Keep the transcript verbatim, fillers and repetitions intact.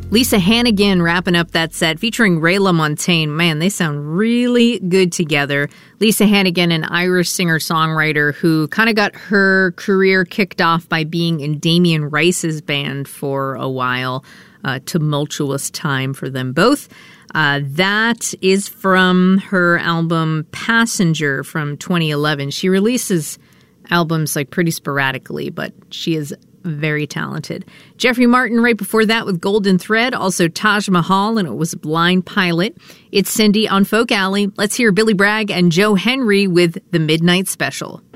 Lisa Hannigan wrapping up that set, featuring Ray LaMontagne. Man, they sound really good together. Lisa Hannigan, an Irish singer-songwriter who kind of got her career kicked off by being in Damien Rice's band for a while. A tumultuous time for them both. Uh, that is from her album Passenger from twenty eleven. She releases albums like pretty sporadically, but she is very talented. Jeffrey Martin right before that with Golden Thread, also Taj Mahal, and it was Blind Pilot. It's Cindy on Folk Alley. Let's hear Billy Bragg and Joe Henry with The Midnight Special.